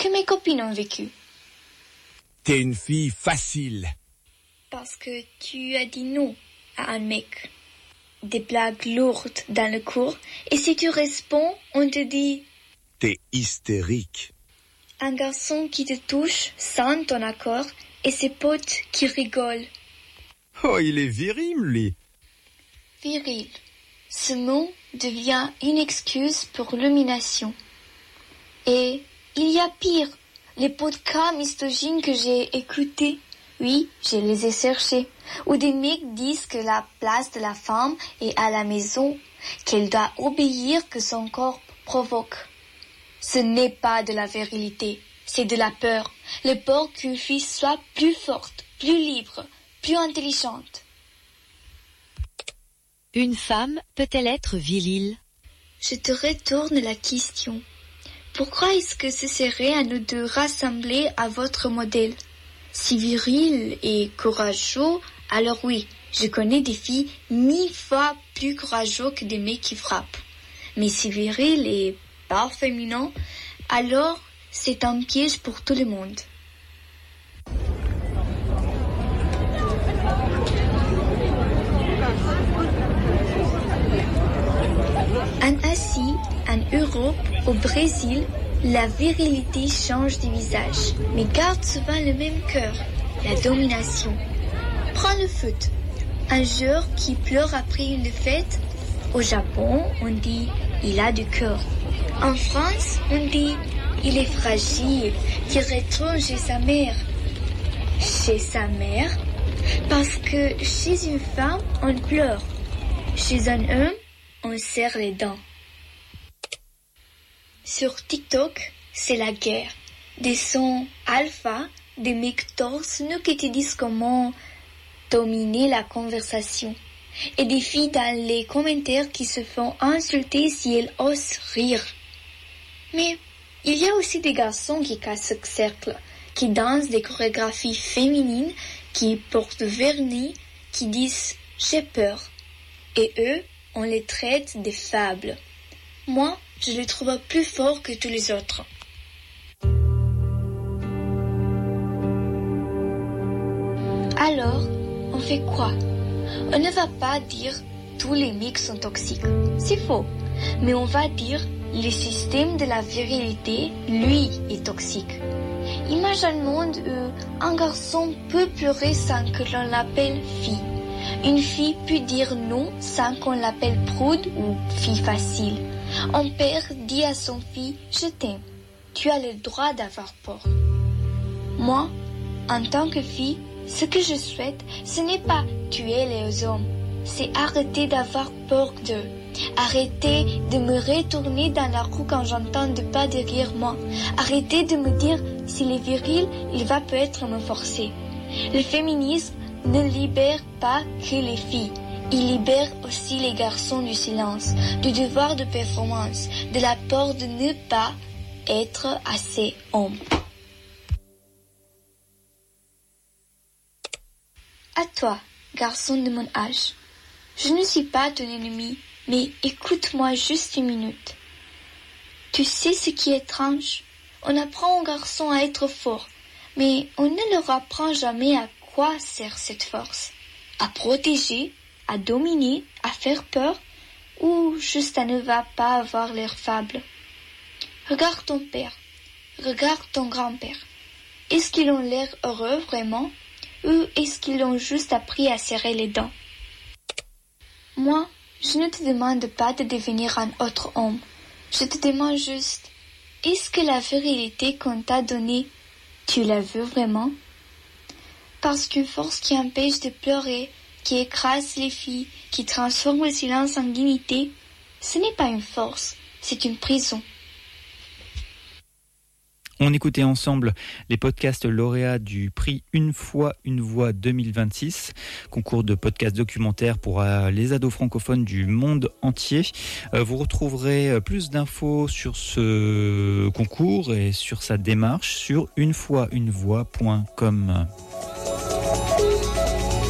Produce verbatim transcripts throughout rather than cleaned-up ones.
que mes copines ont vécu. T'es une fille facile. Parce que tu as dit non à un mec. Des blagues lourdes dans le cours. Et si tu réponds, on te dit... T'es hystérique. Un garçon qui te touche sans ton accord et ses potes qui rigolent. Oh, il est viril, lui. Viril. Ce mot devient une excuse pour l'humiliation. Et il y a pire. Les podcasts misogynes que j'ai écoutés, oui, je les ai cherchés, où des mecs disent que la place de la femme est à la maison, qu'elle doit obéir que son corps provoque. Ce n'est pas de la virilité, c'est de la peur. Le peur qu'une fille soit plus forte, plus libre, plus intelligente. Une femme peut-elle être virile? Je te retourne la question. Pourquoi est-ce que ce serait à nous de rassembler à votre modèle? Si viril et courageux, alors oui, je connais des filles mille fois plus courageuses que des mecs qui frappent. Mais si viril et pas féminin, alors c'est un piège pour tout le monde. En Asie, en Europe, au Brésil, la virilité change de visage, mais garde souvent le même cœur, la domination. Prends le foot. Un joueur qui pleure après une défaite, au Japon, on dit « il a du cœur ». En France, on dit « il est fragile, qu'il retourne chez sa mère ». Chez sa mère, parce que chez une femme, on pleure. Chez un homme, on serre les dents. Sur TikTok, c'est la guerre. Des sons alpha, des mecs torse nus qui te disent comment dominer la conversation. Et des filles dans les commentaires qui se font insulter si elles osent rire. Mais il y a aussi des garçons qui cassent ce cercle, qui dansent des chorégraphies féminines, qui portent vernis, qui disent « j'ai peur ». Et eux, on les traite des fables. Moi, je les trouve plus forts que tous les autres. Alors, on fait quoi? On ne va pas dire tous les mecs sont toxiques. C'est faux. Mais on va dire le système de la virilité, lui, est toxique. Imagine un monde où un garçon peut pleurer sans que l'on l'appelle fille. Une fille peut dire non sans qu'on l'appelle prude ou fille facile. Un père dit à son fils « Je t'aime, tu as le droit d'avoir peur ». Moi, en tant que fille, ce que je souhaite, ce n'est pas tuer les hommes, c'est arrêter d'avoir peur d'eux. Arrêter de me retourner dans la rue quand j'entends des pas derrière moi. Arrêter de me dire « s'il est viril, il va peut-être me forcer ». Le féminisme ne libère pas que les filles. Il libère aussi les garçons du silence, du devoir de performance, de la peur de ne pas être assez homme. À toi, garçon de mon âge, je ne suis pas ton ennemi, mais écoute-moi juste une minute. Tu sais ce qui est étrange? On apprend aux garçons à être forts, mais on ne leur apprend jamais à quoi sert cette force. À protéger, à dominer, à faire peur, ou juste à ne va pas avoir l'air fable. Regarde ton père, regarde ton grand-père. Est-ce qu'ils ont l'air heureux vraiment, ou est-ce qu'ils ont juste appris à serrer les dents? Moi, je ne te demande pas de devenir un autre homme. Je te demande juste, est-ce que la virilité qu'on t'a donnée, tu la veux vraiment? Parce qu'une force qui empêche de pleurer, qui écrase les filles, qui transforme le silence en dignité, ce n'est pas une force, c'est une prison. On écoutait ensemble les podcasts lauréats du prix Une fois une voix deux mille vingt-six, concours de podcasts documentaires pour euh, les ados francophones du monde entier. Euh, vous retrouverez plus d'infos sur ce concours et sur sa démarche sur une fois une voix point com.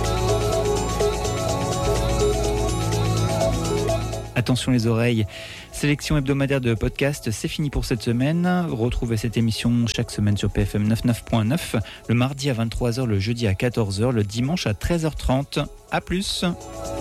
Attention les oreilles, Sélection hebdomadaire de podcast, c'est fini pour cette semaine. Retrouvez cette émission chaque semaine sur P F M quatre-vingt-neuf point neuf, le mardi à vingt-trois heures, le jeudi à quatorze heures, le dimanche à treize heures trente. À plus.